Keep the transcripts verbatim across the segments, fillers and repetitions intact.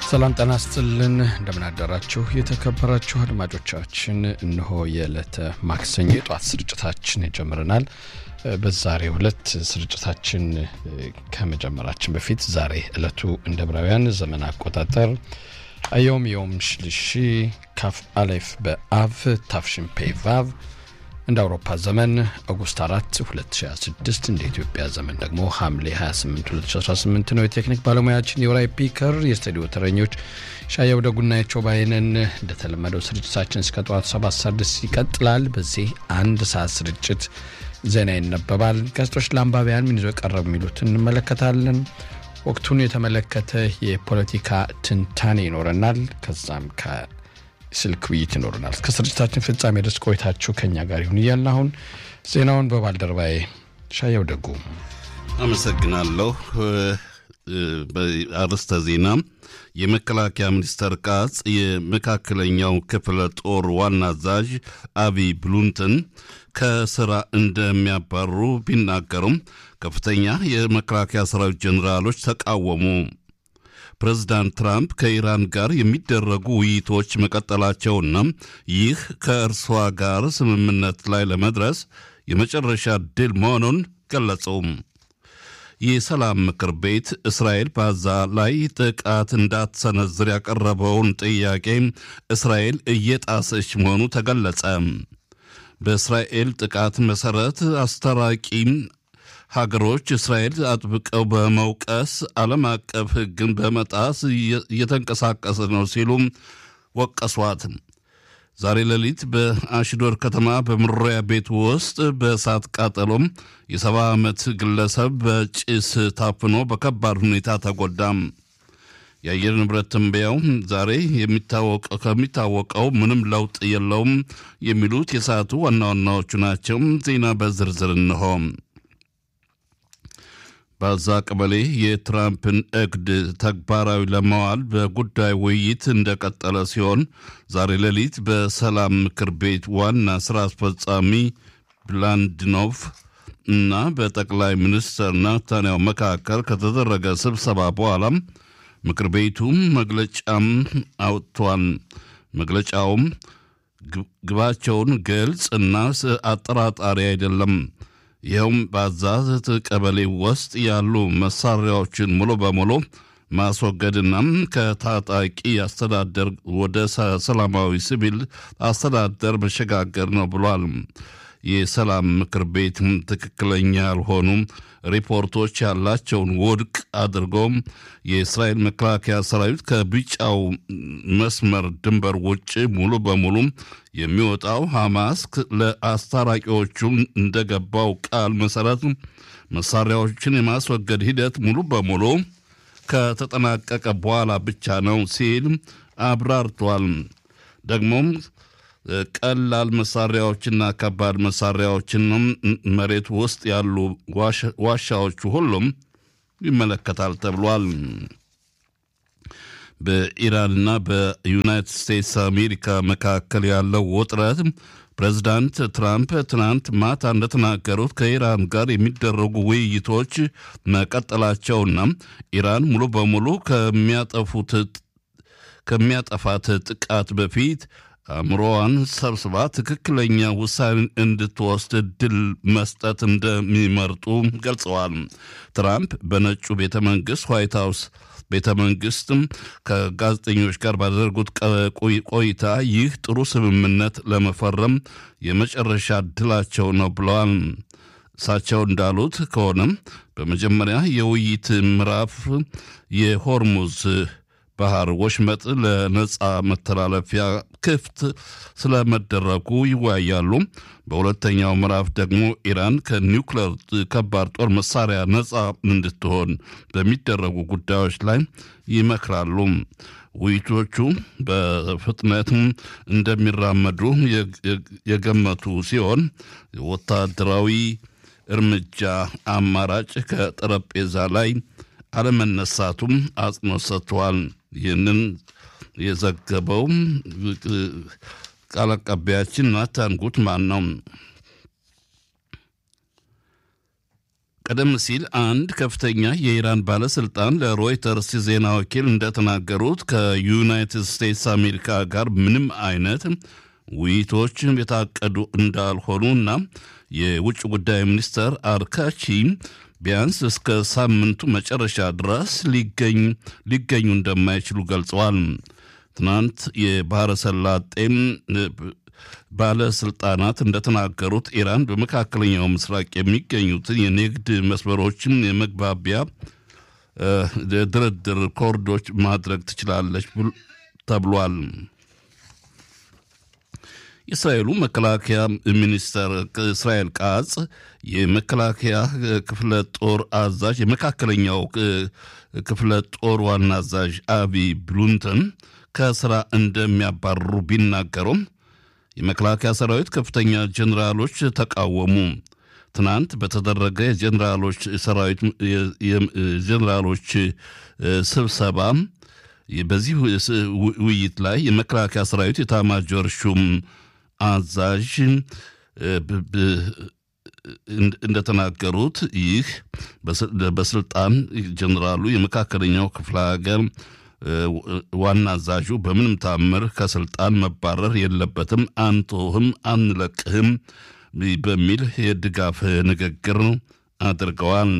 ሰላም ጤና ይስጥልን እንደምን አደራችሁ የተከበራችሁ አድማጮቻችን እነሆ የዕለተ ማክሰኞ ጧት ስርጭታችን ጀምረናል በዛሬው ዕለት ስርጭታችን ከመጀመራችን በፊት ዛሬ ዕለቱ እንደ ዕብራውያን ዘመን አቆጣጠር አዮም ዮም ሽልሺ ካፍ አሌፍ በአቭ ታፍሽን ፔቫቭ እንደ አውሮፓ ዘመን ኦገስት አራት ሁለት ሺህ ሃያ ስድስት እንደ ኢትዮጵያ ዘመን ደግሞ ሐምሌ ሃያ ስምንት ሁለት ሺህ አስራ ስምንት ነው። የቴክኒክ ባለሙያችን የወራይ ፒከር የስቱዲዮ ተረኞች ሻያው ደጉናቸው ባይነን እንደተለመደው ስርጭታችን እስከ ጠዋት ሰባት ሰዓት ድረስ ይቀጥላል። በዚህ አንድ ሰዓት ስርጭት ዜና ይነበባል። ጋዜጦች ለአንባቢያን ምን ይዘው ቀረቡ የሚሉትን እንመለከታለን። ወቅቱን የተመለከተ የፖለቲካ ትንታኔ ይኖረናል። ከዛም ከ ስልክ ውይይት ይኖርናል። ከስርጭታችን ፍጻሜ ድረስ ቆይታችሁ ከኛ ጋር ይሁን እያልን አሁን ዜናውን በባልደረባዬ ሻያው ደጉ አመሰግናለሁ። በአርስተ ዜና የመከላከያ ሚኒስተር ቃጽ የመካከለኛው ክፍለ ጦር ዋና አዛዥ አቢ ብሉንተን ከስራ እንደሚያባሩ ቢናገሩም ከፍተኛ የመከላከያ ሰራዊት ጀነራሎች ተቃወሙ። ፕሬዝዳንት ትራምፕ ከኢራን ጋር የሚደረጉ ውይይቶች መቀጠላቸውና ይህ ከእርሷ ጋር ስምምነት ላይ ለመድረስ የመጨረሻ ድል መሆኑን ገለጹ። የሰላም ምክር ቤት እስራኤል በጋዛ ላይ ጥቃት እንዳትሰነዝር ያቀረበውን ጥያቄ እስራኤል እየጣሰች መሆኑ ተገለጸ። በእስራኤል ጥቃት መሰረት አስተራቂ ሀገሮች እስራኤል አጥብቀው በመውቀስ ዓለም አቀፍ ሕግን በመጣስ እየተንቀሳቀሰ ነው ሲሉ ወቀሷት። ዛሬ ሌሊት በአሽዶር ከተማ በመኖሪያ ቤት ውስጥ በእሳት ቃጠሎም የሰባ ዓመት ግለሰብ በጭስ ታፍኖ በከባድ ሁኔታ ተጎዳም። የአየር ንብረት ትንበያው ዛሬ የሚታወቀው ከሚታወቀው ምንም ለውጥ የለውም የሚሉት የሰዓቱ ዋና ዋናዎቹ ናቸው። ዜና በዝርዝር እንሆ። በጋዛ ቀበሌ የትራምፕን እቅድ ተግባራዊ ለማዋል በጉዳይ ውይይት እንደቀጠለ ሲሆን ዛሬ ሌሊት በሰላም ምክር ቤት ዋና ስራ አስፈጻሚ ብላንድኖቭ እና በጠቅላይ ሚኒስትር ናታንያሁ መካከል ከተደረገ ስብሰባ በኋላ ምክር ቤቱ መግለጫም አውጥቷል። መግለጫውም ግባቸውን ግልጽ እና አጠራጣሪ አይደለም። ይኸውም በጋዛ ቀበሌ ውስጥ ያሉ መሳሪያዎችን ሙሉ በሙሉ ማስወገድና ከታጣቂ አስተዳደር ወደ ሰላማዊ ሲቪል አስተዳደር መሸጋገር ነው ብሏል። የሰላም ምክር ቤት ትክክለኛ ያልሆኑ ሪፖርቶች ያላቸውን ውድቅ አድርጎ የእስራኤል መከላከያ ሰራዊት ከቢጫው መስመር ድንበር ውጭ ሙሉ በሙሉ የሚወጣው ሐማስ ለአስታራቂዎቹ እንደገባው ቃል መሰረት መሳሪያዎችን የማስወገድ ሂደት ሙሉ በሙሉ ከተጠናቀቀ በኋላ ብቻ ነው ሲል አብራርቷል። ደግሞም ቀላል መሳሪያዎችና ከባድ መሳሪያዎችን መሬት ውስጥ ያሉ ዋሻዎቹ ሁሉም ይመለከታል ተብሏል። በኢራንና በዩናይትድ ስቴትስ አሜሪካ መካከል ያለው ውጥረት ፕሬዝዳንት ትራምፕ ትናንት ማታ እንደተናገሩት ከኢራን ጋር የሚደረጉ ውይይቶች መቀጠላቸውና ኢራን ሙሉ በሙሉ ከሚያጠፉት ከሚያጠፋት ጥቃት በፊት አምሮዋን ሰብስባ ትክክለኛ ውሳኔ እንድትወስድ ድል መስጠት እንደሚመርጡ ገልጸዋል። ትራምፕ በነጩ ቤተ መንግስት ዋይት ሃውስ ቤተ መንግስትም ከጋዜጠኞች ጋር ባደረጉት ቆይታ ይህ ጥሩ ስምምነት ለመፈረም የመጨረሻ ድላቸው ነው ብለዋል። እሳቸው እንዳሉት ከሆነም በመጀመሪያ የውይይት ምዕራፍ የሆርሙዝ ባህር ወሽመጥ ለነጻ መተላለፊያ ክፍት ስለመደረጉ ይወያያሉ። በሁለተኛው ምዕራፍ ደግሞ ኢራን ከኒውክሌር ከባድ ጦር መሳሪያ ነጻ እንድትሆን በሚደረጉ ጉዳዮች ላይ ይመክራሉ። ውይይቶቹ በፍጥነት እንደሚራመዱ የገመቱ ሲሆን ወታደራዊ እርምጃ አማራጭ ከጠረጴዛ ላይ አለመነሳቱም አጽንኦት ሰጥቷል። ይህንን የዘገበው ቃል አቀባያችን ናታን ጉትማን ነው። ቀደም ሲል አንድ ከፍተኛ የኢራን ባለስልጣን ለሮይተርስ ዜና ወኪል እንደተናገሩት ከዩናይትድ ስቴትስ አሜሪካ ጋር ምንም አይነት ውይይቶች የታቀዱ እንዳልሆኑና የውጭ ጉዳይ ሚኒስትር አርካቺ ቢያንስ እስከ ሳምንቱ መጨረሻ ድረስ ሊገኝ ሊገኙ እንደማይችሉ ገልጸዋል። ትናንት የባህረ ሰላጤም ባለስልጣናት እንደተናገሩት ኢራን በመካከለኛው ምስራቅ የሚገኙትን የንግድ መስመሮችን የመግባቢያ ድርድር ኮሪዶሮች ማድረግ ትችላለች ተብሏል። የእስራኤሉ መከላከያ ሚኒስተር እስራኤል ቃጽ የመከላከያ ክፍለ ጦር አዛዥ የመካከለኛው ክፍለ ጦር ዋና አዛዥ አቢ ብሉንተን ከስራ እንደሚያባርሩ ቢናገሩም የመከላከያ ሰራዊት ከፍተኛ ጀነራሎች ተቃወሙ። ትናንት በተደረገ የጀነራሎች ሰራዊት የጀነራሎች ስብሰባ በዚህ ውይይት ላይ የመከላከያ ሰራዊት የኤታማዦር ሹም አዛዥ እንደተናገሩት ይህ በስልጣን ጀነራሉ የመካከለኛው ክፍለ ሀገር ዋና አዛዡ በምንም ታምር ከስልጣን መባረር የለበትም፣ አንተውህም አንለቅህም በሚል የድጋፍ ንግግር አድርገዋል።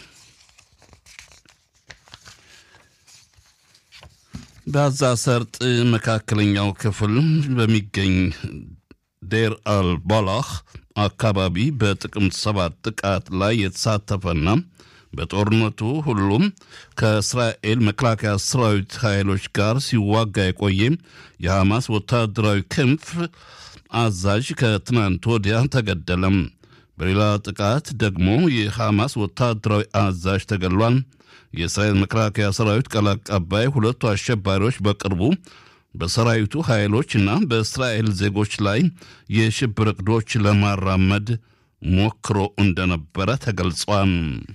በጋዛ ሰርጥ መካከለኛው ክፍል በሚገኝ ዴር አል-ባላህ አካባቢ በጥቅምት ሰባት ጥቃት ላይ የተሳተፈና በጦርነቱ ሁሉም ከእስራኤል መከላከያ ሰራዊት ኃይሎች ጋር ሲዋጋ የቆየ የሐማስ ወታደራዊ ክንፍ አዛዥ ከትናንት ወዲያ ተገደለም። በሌላ ጥቃት ደግሞ የሐማስ ወታደራዊ አዛዥ ተገድሏል። የእስራኤል መከላከያ ሰራዊት ቃል አቀባይ ሁለቱ አሸባሪዎች በቅርቡ በሰራዊቱ ኃይሎችና በእስራኤል ዜጎች ላይ የሽብር ዕቅዶች ለማራመድ ሞክሮ እንደነበረ ተገልጿል።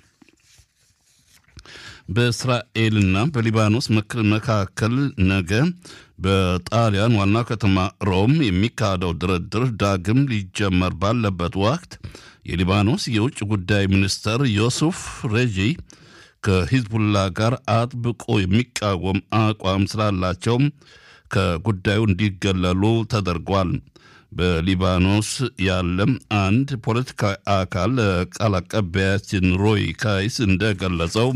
በእስራኤልና በሊባኖስ መካከል ነገ በጣሊያን ዋና ከተማ ሮም የሚካሄደው ድርድር ዳግም ሊጀመር ባለበት ወቅት የሊባኖስ የውጭ ጉዳይ ሚኒስትር ዮሱፍ ሬጂ ከሂዝቡላ ጋር አጥብቆ የሚቃወም አቋም ስላላቸው ከጉዳዩ እንዲገለሉ ተደርጓል። በሊባኖስ ያለም አንድ ፖለቲካዊ አካል ቃል አቀባያችን ሮይ ካይስ እንደገለጸው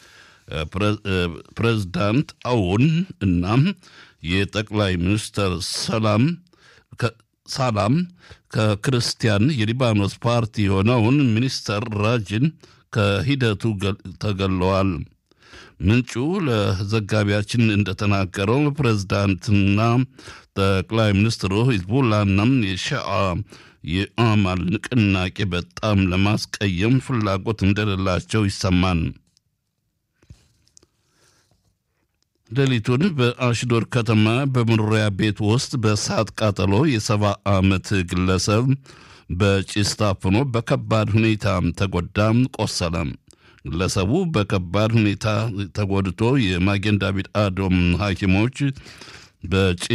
ፕሬዝዳንት አውን እና የጠቅላይ ሚኒስትር ሰላም ሳላም ከክርስቲያን የሊባኖስ ፓርቲ የሆነውን ሚኒስትር ራጅን ከሂደቱ ተገለዋል። ምንጩ ለዘጋቢያችን እንደተናገረው ፕሬዝዳንትና ጠቅላይ ሚኒስትሩ ሂዝቡላና የሺዓ የአማል ንቅናቄ በጣም ለማስቀየም ፍላጎት እንደሌላቸው ይሰማል። ሌሊቱን በአሽዶር ከተማ በመኖሪያ ቤት ውስጥ በእሳት ቃጠሎ የሰባ ዓመት ግለሰብ በጭስ ታፍኖ በከባድ ሁኔታ ተጎዳም፣ ቆሰለም። ግለሰቡ በከባድ ሁኔታ ተጎድቶ የማጌን ዳቪድ አዶም ሐኪሞች በጭ